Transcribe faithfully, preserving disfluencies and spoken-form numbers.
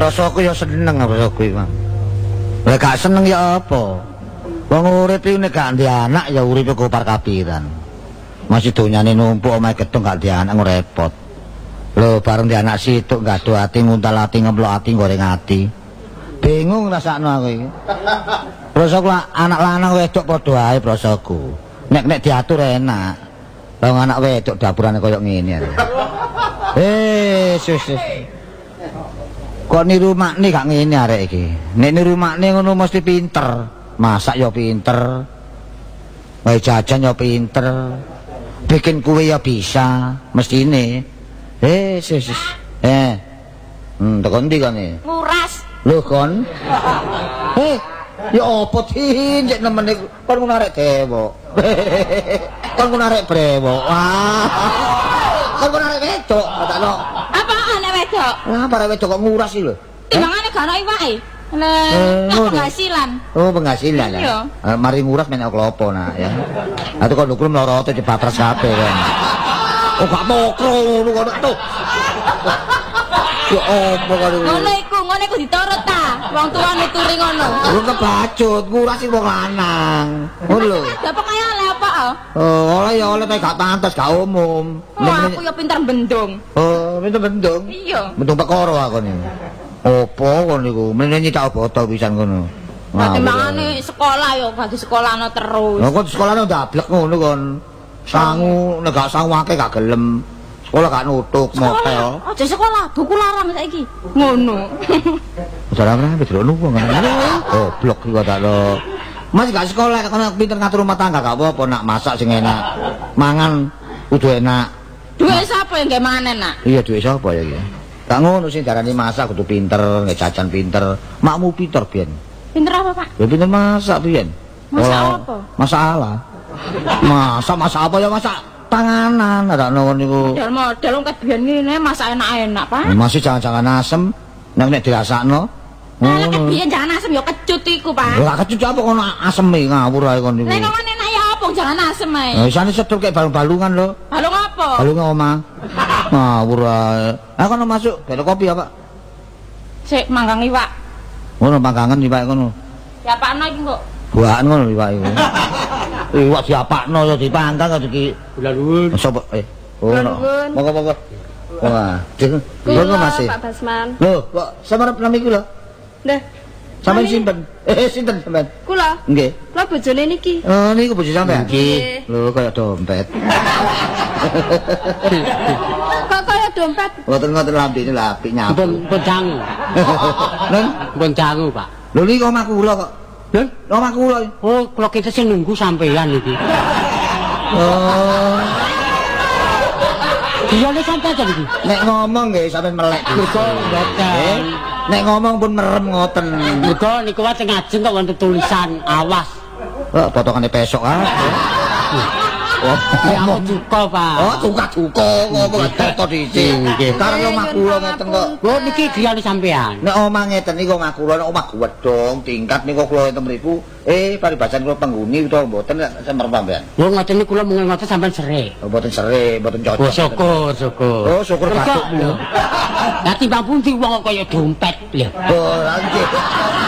Rasaku ya seneng rasaku iki, Mang. Lah gak seneng ya apa? Wong urip iki nek gak ndek anak ya uripe kopar kapiran. Masih donyane numpuk omahe gedung gak ndek anak repot. Lho bareng ndek anak situk gado ati nguntal ati ngemplok ati goreng ati. Bingung rasakno aku iki. Rasaku anak lanang wedok padha ae rasaku. Nek nek diatur enak. Wong anak wedok dapurane koyo ngene. Eh, sus. Kok niru makne gak ngene arek iki. Nek niru makne ngono mesti pinter. Masak ya pinter. Wae jajan ya pinter. Bikin kue ya bisa, mestine. Eh, sus. Eh. Hmm, tekan ndi kene? Nguras. Lho kon. Eh, ya apa tinjek nemene kon ngono arek dewo. Kon ngono arek brewo. Wah. Kon ngono arek wedok, takno. Apaan arek wedok? Lah, arek wedok kok nguras iki lho. Timbangane gak ono iwake. Lah, penghasilan. Oh, penghasilan ya. Iya. Eh, mari nguras menek klopo nak ya. Atu kon nukur mlorote dipatras kabeh kan. Oh, gak mokro ngono kok tuh. Ya apa kok Ngono iku, ngono iku diturut ta. Wong tuwa nuturi ngono. lu kebacut, nguras iki wong lanang. Ngono lho. Lah pokoke oleh apa? Oh, oleh ya oleh tapi gak pantes, gak umum. Oh, aku ya pinter bendung. Oh, pinter bendung. Iya. Bendung perkara aku niku. Opo kon niku? Menene nyithak botol pisan ngono. Lah timbangane sekolah ya gak di sekolahno terus. Lah kok sekolahane ndablek ngono kon. Sangu nek gak sangu akeh gak gelem. Sekolah gak nutuk motel. Aja sekolah, buku larang saiki. Ngono. Salah apa delok nuku kan. Goblok iki kok tak lo. Mas gak sekolah kono pinter ngatur rumah tangga gak apa-apa nak masak sing enak. Mangan kudu enak. Duwe sapa yang gawe mangan enak? Iya duwe sapa ya iki. Gak ngono sing darani masak kudu pinter, nggih jajan pinter. Makmu pinter biyen. Pinter apa, Pak? Ya pinter masak biyen. Masak apa? Masalah. Masak masak apa ya masak panganan ada ngono niku. Model model wong biyen ngene masak enak-enak, Pak. Masih jangan-jangan asem nek nek dirasakno. Lah nek biyen jangan asem ya kecut iku, Pak. Lah kecut apa kono aseme ngawur ae kon niku. Nek ngomong enak ya apa jangan asem ae. Lah isane sedul kek balung-balungan lho. Balung apa? Balungan omah. Ngawur ae. Ah kono masuk, gak kopi ya, Pak? Sik manggang iwak. Ngono panggangan iwak kono. Ya Pakno iki kok. Buakan ngono iwak iku. Iwak diapakno ya dipanggang kok iki. Kula nuwun. Sopo eh. Oh, monggo-monggo. Wah, ngono masih. Pak Basman. Lho, kok samarep nami iku lho. Nggih. Sampeyan simpen. Eh, sinten sampeyan? Kula. Nggih. Kula bojone niki. Oh, niku bojo sampeyan. Nggih. Lho, kaya dompet. Kok kaya dompet? Mboten ngoten lambene lho apik nyapu. Pun pun cangu. Lho, Pun cangu, Pak. lho niku omah kula kok. Lho, Omah kula. oh, kula kita sing nunggu sampean iki. Oh. Iya nek sampean aja iki. Nek ngomong nggih sampean melek. Mergo mboten. Nek ngomong pun merem ngoten. Mergo niku wae teng ajeng kok wonten tulisan awas. Oh, potongane besok ah. Oh, Ya aku cukup, Pak. Oh, cuka-cuka ngomong foto dhisik. Nggih. Karo omah kula ngeten kok. Lho niki griyane sampean. Nek omah ngeten niku omah kula, nek omah gedhong tingkat niku kula enten mriku, eh paribasan kula penghuni utawa mboten nek semer sampean. Lho ngoten niku kula mung ngoten sampean sere. Oh, mboten sere, mboten cocok. Oh syukur, syukur. Oh, syukur batukmu. Lah timbang pundi wong kaya dompet lho. Oh, nggih.